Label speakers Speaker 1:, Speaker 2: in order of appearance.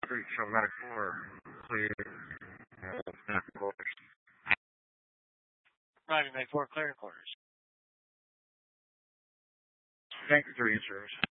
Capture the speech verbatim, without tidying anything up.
Speaker 1: Street, show medic four, clear, uh, snappy quarters.
Speaker 2: Driving medic four, clear quarters.
Speaker 1: Thank you, three in service.